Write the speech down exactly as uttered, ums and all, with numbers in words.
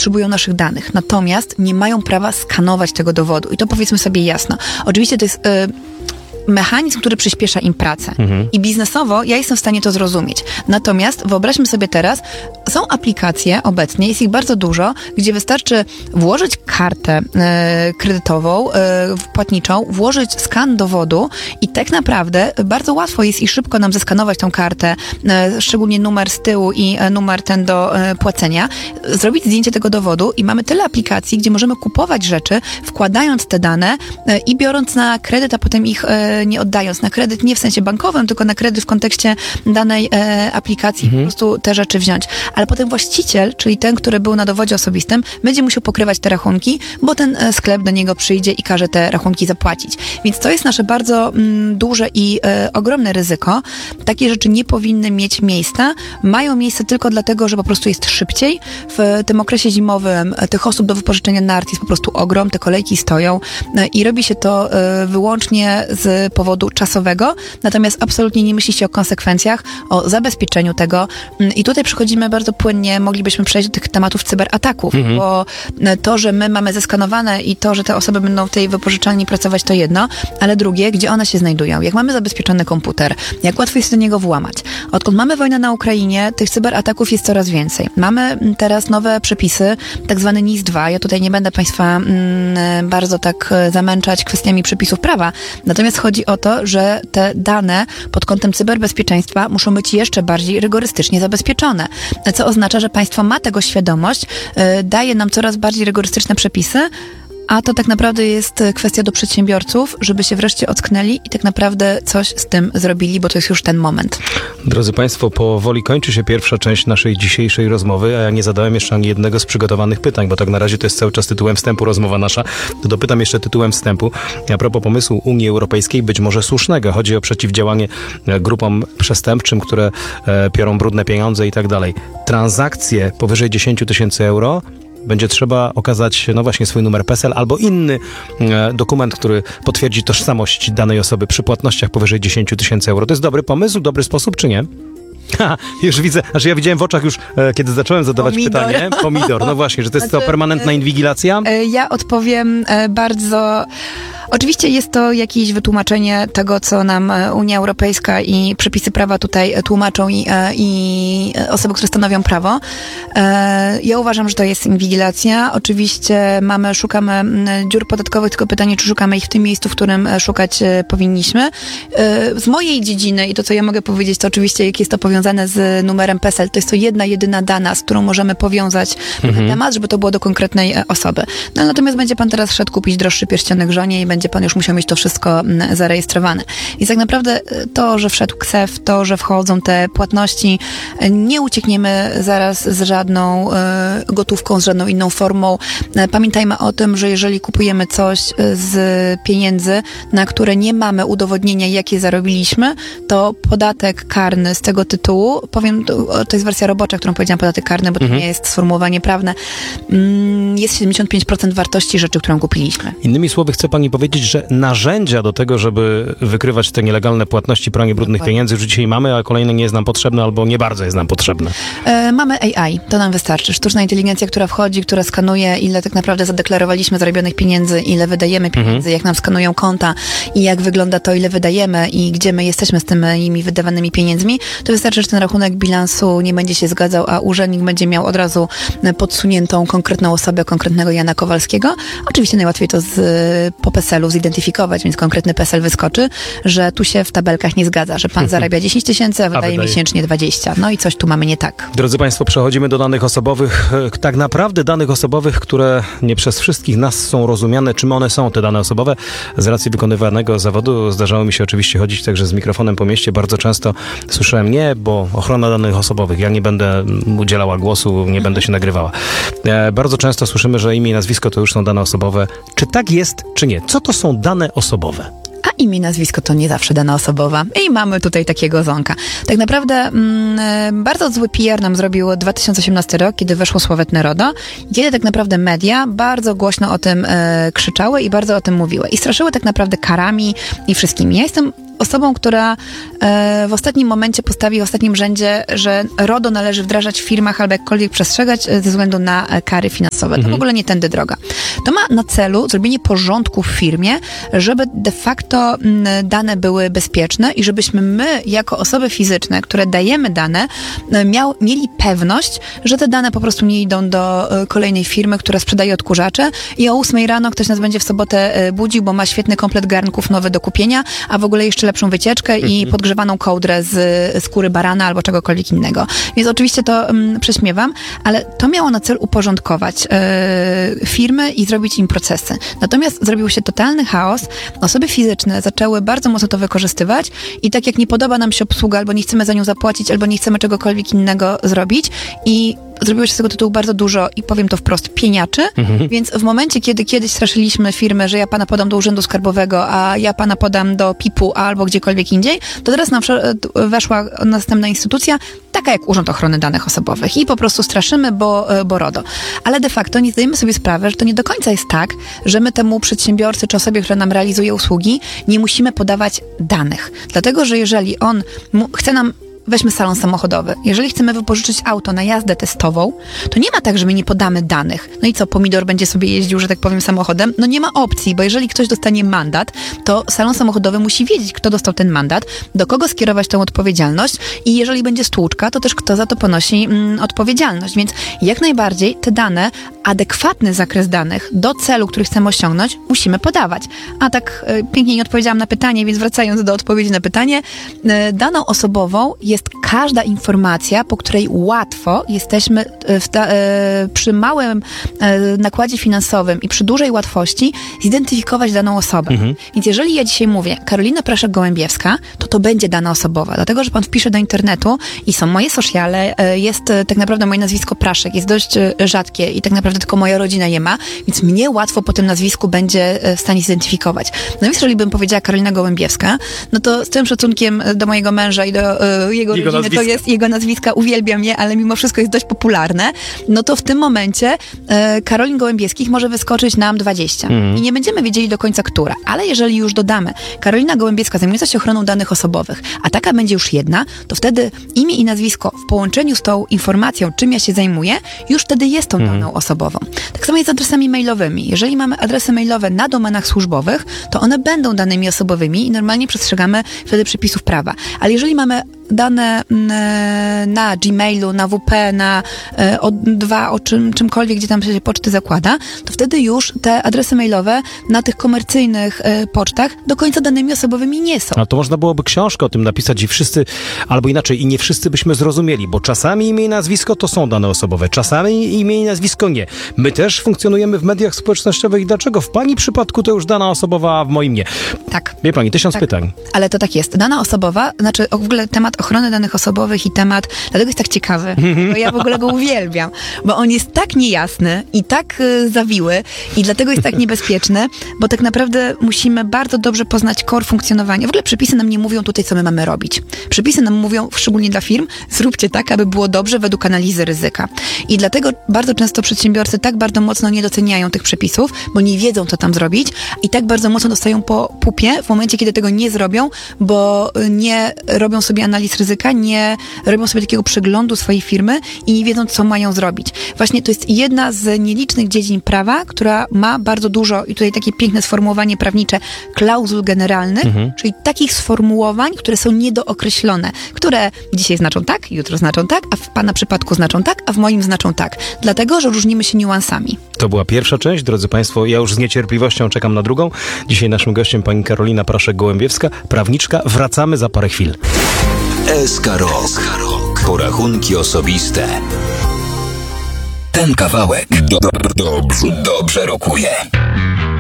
potrzebują naszych danych. Natomiast nie mają prawa skanować tego dowodu. I to powiedzmy sobie jasno. Oczywiście to jest... Yy, mechanizm, który przyspiesza im pracę. Mhm. I biznesowo ja jestem w stanie to zrozumieć. Natomiast wyobraźmy sobie teraz, są aplikacje obecnie, jest ich bardzo dużo, gdzie wystarczy włożyć kartę e, kredytową, e, płatniczą, włożyć skan dowodu i tak naprawdę bardzo łatwo jest i szybko nam zeskanować tą kartę, e, szczególnie numer z tyłu i e, numer ten do e, płacenia, zrobić zdjęcie tego dowodu i mamy tyle aplikacji, gdzie możemy kupować rzeczy, wkładając te dane e, i biorąc na kredyt, a potem ich e, nie oddając na kredyt, nie w sensie bankowym, tylko na kredyt w kontekście danej e, aplikacji, mhm. po prostu te rzeczy wziąć. Ale potem właściciel, czyli ten, który był na dowodzie osobistym, będzie musiał pokrywać te rachunki, bo ten e, sklep do niego przyjdzie i każe te rachunki zapłacić. Więc to jest nasze bardzo mm, duże i e, ogromne ryzyko. Takie rzeczy nie powinny mieć miejsca. Mają miejsce tylko dlatego, że po prostu jest szybciej. W tym okresie zimowym e, tych osób do wypożyczenia nart jest po prostu ogrom, te kolejki stoją e, i robi się to e, wyłącznie z powodu czasowego, natomiast absolutnie nie myśli się o konsekwencjach, o zabezpieczeniu tego i tutaj przechodzimy bardzo płynnie, moglibyśmy przejść do tych tematów cyberataków, mhm. bo to, że my mamy zeskanowane i to, że te osoby będą w tej wypożyczalni pracować, to jedno, ale drugie, gdzie one się znajdują, jak mamy zabezpieczony komputer, jak łatwo jest do niego włamać. Odkąd mamy wojnę na Ukrainie, tych cyberataków jest coraz więcej. Mamy teraz nowe przepisy, tak zwany N I S dwa, ja tutaj nie będę Państwa mm, bardzo tak zamęczać kwestiami przepisów prawa, natomiast chodzi o to, że te dane pod kątem cyberbezpieczeństwa muszą być jeszcze bardziej rygorystycznie zabezpieczone, co oznacza, że państwo ma tego świadomość, yy, daje nam coraz bardziej rygorystyczne przepisy, a to tak naprawdę jest kwestia do przedsiębiorców, żeby się wreszcie ocknęli i tak naprawdę coś z tym zrobili, bo to jest już ten moment. Drodzy Państwo, powoli kończy się pierwsza część naszej dzisiejszej rozmowy, a ja nie zadałem jeszcze ani jednego z przygotowanych pytań, bo tak na razie to jest cały czas tytułem wstępu rozmowa nasza. To dopytam jeszcze tytułem wstępu. A propos pomysłu Unii Europejskiej, być może słusznego. Chodzi o przeciwdziałanie grupom przestępczym, które e, piorą brudne pieniądze i tak dalej. Transakcje powyżej dziesięć tysięcy euro będzie trzeba okazać, no właśnie, swój numer P E S E L albo inny e, dokument, który potwierdzi tożsamość danej osoby przy płatnościach powyżej dziesięć tysięcy euro. To jest dobry pomysł, dobry sposób, czy nie? Ha, już widzę, znaczy ja widziałem w oczach już, e, kiedy zacząłem zadawać Pomidor. pytanie. Pomidor, no właśnie, że to jest znaczy, to permanentna inwigilacja? E, ja odpowiem e, bardzo... Oczywiście jest to jakieś wytłumaczenie tego, co nam Unia Europejska i przepisy prawa tutaj tłumaczą i, i osoby, które stanowią prawo. Ja uważam, że to jest inwigilacja. Oczywiście mamy, szukamy dziur podatkowych, tylko pytanie, czy szukamy ich w tym miejscu, w którym szukać powinniśmy. Z mojej dziedziny i to, co ja mogę powiedzieć, to oczywiście, jak jest to powiązane z numerem P E S E L, to jest to jedna, jedyna dana, z którą możemy powiązać mhm. temat, żeby to było do konkretnej osoby. No, natomiast będzie pan teraz szedł kupić droższy pierścionek żonie i będzie pan już musiał mieć to wszystko zarejestrowane. Więc tak naprawdę to, że wszedł K S E F, to, że wchodzą te płatności, nie uciekniemy zaraz z żadną gotówką, z żadną inną formą. Pamiętajmy o tym, że jeżeli kupujemy coś z pieniędzy, na które nie mamy udowodnienia, jakie zarobiliśmy, to podatek karny z tego tytułu, powiem, to jest wersja robocza, którą powiedziałam, podatek karny, bo to mhm. nie jest sformułowanie prawne, jest siedemdziesiąt pięć procent wartości rzeczy, którą kupiliśmy. Innymi słowy, chce pani powiedzieć, że narzędzia do tego, żeby wykrywać te nielegalne płatności, pranie brudnych pieniędzy już dzisiaj mamy, a kolejne nie jest nam potrzebne albo nie bardzo jest nam potrzebne. E, mamy A I, to nam wystarczy. Sztuczna inteligencja, która wchodzi, która skanuje, ile tak naprawdę zadeklarowaliśmy zarobionych pieniędzy, ile wydajemy pieniędzy, mhm. jak nam skanują konta i jak wygląda to, ile wydajemy i gdzie my jesteśmy z tymi wydawanymi pieniędzmi, to wystarczy, że ten rachunek bilansu nie będzie się zgadzał, a urzędnik będzie miał od razu podsuniętą konkretną osobę, konkretnego Jana Kowalskiego. Oczywiście najłatwiej to z, po P E S E L u zidentyfikować, więc konkretny P E S E L wyskoczy, że tu się w tabelkach nie zgadza, że pan zarabia dziesięć tysięcy, a wydaje, a wydaje miesięcznie dwadzieścia. No i coś tu mamy nie tak. Drodzy Państwo, przechodzimy do danych osobowych. Tak naprawdę danych osobowych, które nie przez wszystkich nas są rozumiane. Czym one są, te dane osobowe? Z racji wykonywanego zawodu zdarzało mi się oczywiście chodzić także z mikrofonem po mieście. Bardzo często słyszałem, nie, bo ochrona danych osobowych. Ja nie będę udzielała głosu, nie będę się nagrywała. E, bardzo często słyszymy, że imię i nazwisko to już są dane osobowe. Czy tak jest, czy nie? Co to są dane osobowe? A imię, nazwisko to nie zawsze dana osobowa. I mamy tutaj takiego zonka. Tak naprawdę mm, bardzo zły P R nam zrobił dwa tysiące osiemnasty rok, kiedy weszło sławetne RODO, kiedy tak naprawdę media bardzo głośno o tym e, krzyczały i bardzo o tym mówiły. I straszyły tak naprawdę karami i wszystkimi. Ja jestem osobą, która e, w ostatnim momencie postawi w ostatnim rzędzie, że RODO należy wdrażać w firmach albo jakkolwiek przestrzegać ze względu na kary finansowe. To w ogóle nie tędy droga. To ma na celu zrobienie porządku w firmie, żeby de facto m, dane były bezpieczne i żebyśmy my, jako osoby fizyczne, które dajemy dane, miał, mieli pewność, że te dane po prostu nie idą do e, kolejnej firmy, która sprzedaje odkurzacze i o ósmej rano ktoś nas będzie w sobotę e, budził, bo ma świetny komplet garnków nowy do kupienia, a w ogóle jeszcze lepszą wycieczkę i podgrzewaną kołdrę z skóry barana albo czegokolwiek innego. Więc oczywiście to um, prześmiewam, ale to miało na cel uporządkować e, firmy i zrobić im procesy. Natomiast zrobił się totalny chaos. Osoby fizyczne zaczęły bardzo mocno to wykorzystywać i tak jak nie podoba nam się obsługa, albo nie chcemy za nią zapłacić, albo nie chcemy czegokolwiek innego zrobić i zrobiło się z tego tytułu bardzo dużo i powiem to wprost, pieniaczy, mhm. więc w momencie, kiedy kiedyś straszyliśmy firmy, że ja pana podam do Urzędu Skarbowego, a ja pana podam do P I P-u albo gdziekolwiek indziej, to teraz nam weszła następna instytucja, taka jak Urząd Ochrony Danych Osobowych i po prostu straszymy, bo, bo RODO. Ale de facto nie zdajemy sobie sprawy, że to nie do końca jest tak, że my temu przedsiębiorcy czy osobie, która nam realizuje usługi, nie musimy podawać danych. Dlatego, że jeżeli on mu, chce nam weźmy salon samochodowy. Jeżeli chcemy wypożyczyć auto na jazdę testową, to nie ma tak, że my nie podamy danych. No i co, pomidor będzie sobie jeździł, że tak powiem, samochodem? No nie ma opcji, bo jeżeli ktoś dostanie mandat, to salon samochodowy musi wiedzieć, kto dostał ten mandat, do kogo skierować tę odpowiedzialność i jeżeli będzie stłuczka, to też kto za to ponosi mm, odpowiedzialność. Więc jak najbardziej te dane, adekwatny zakres danych do celu, który chcemy osiągnąć, musimy podawać. A tak y, pięknie nie odpowiedziałam na pytanie, więc wracając do odpowiedzi na pytanie, y, daną osobową jest każda informacja, po której łatwo jesteśmy w ta, e, przy małym e, nakładzie finansowym i przy dużej łatwości zidentyfikować daną osobę. Mhm. Więc jeżeli ja dzisiaj mówię Karolina Praszek-Gołębiewska, to to będzie dana osobowa, dlatego, że pan wpisze do internetu i są moje sociale, e, jest e, tak naprawdę moje nazwisko Praszek, jest dość e, rzadkie i tak naprawdę tylko moja rodzina je ma, więc mnie łatwo po tym nazwisku będzie e, w stanie zidentyfikować. No więc jeżeli bym powiedziała Karolina Gołębiewska, no to z tym szacunkiem do mojego męża i do e, jego, jego rodziny, to jest jego nazwiska, uwielbiam je, ale mimo wszystko jest dość popularne, no to w tym momencie e, Karolin Gołębiewskich może wyskoczyć nam dwadzieścia. Mm. I nie będziemy wiedzieli do końca, która. Ale jeżeli już dodamy Karolina Gołębiewska zajmująca się ochroną danych osobowych, a taka będzie już jedna, to wtedy imię i nazwisko w połączeniu z tą informacją, czym ja się zajmuję, już wtedy jest tą daną mm. osobową. Tak samo jest z adresami mailowymi. Jeżeli mamy adresy mailowe na domenach służbowych, to one będą danymi osobowymi i normalnie przestrzegamy wtedy przepisów prawa. Ale jeżeli mamy dane na Gmailu, na W P, na O dwa, o czym, czymkolwiek, gdzie tam się poczty zakłada, to wtedy już te adresy mailowe na tych komercyjnych pocztach do końca danymi osobowymi nie są. A to można byłoby książkę o tym napisać i wszyscy, albo inaczej, i nie wszyscy byśmy zrozumieli, bo czasami imię i nazwisko to są dane osobowe, czasami imię i nazwisko nie. My też funkcjonujemy w mediach społecznościowych i dlaczego w pani przypadku to już dana osobowa, a w moim nie? Tak. Wie pani, tysiąc tak. pytań. Ale to tak jest. Dana osobowa, znaczy w ogóle temat ochrony danych osobowych i temat, dlatego jest tak ciekawy, bo ja w ogóle go uwielbiam, bo on jest tak niejasny i tak y, zawiły i dlatego jest tak niebezpieczny, bo tak naprawdę musimy bardzo dobrze poznać core funkcjonowania. W ogóle przepisy nam nie mówią tutaj, co my mamy robić. Przepisy nam mówią, szczególnie dla firm, zróbcie tak, aby było dobrze według analizy ryzyka. I dlatego bardzo często przedsiębiorcy tak bardzo mocno nie doceniają tych przepisów, bo nie wiedzą, co tam zrobić i tak bardzo mocno dostają po pupie w momencie, kiedy tego nie zrobią, bo nie robią sobie analiz ryzyka, nie robią sobie takiego przeglądu swojej firmy i nie wiedzą, co mają zrobić. Właśnie to jest jedna z nielicznych dziedzin prawa, która ma bardzo dużo, i tutaj takie piękne sformułowanie prawnicze, klauzul generalnych, mhm. czyli takich sformułowań, które są niedookreślone, które dzisiaj znaczą tak, jutro znaczą tak, a w pana przypadku znaczą tak, a w moim znaczą tak. Dlatego, że różnimy się niuansami. To była pierwsza część, drodzy państwo. Ja już z niecierpliwością czekam na drugą. Dzisiaj naszym gościem pani Karolina Praszek-Gołębiewska, prawniczka. Wracamy za parę chwil. S K Rok. Porachunki osobiste. Ten kawałek do, do, dobrze, dobrze rokuje.